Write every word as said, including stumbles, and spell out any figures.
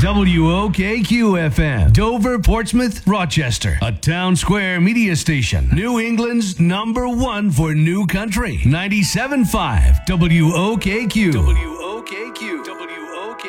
W O K Q F M, Dover, Portsmouth, Rochester, a town square media station. New England's number one for new country. ninety-seven point five W O K Q. W O K Q. W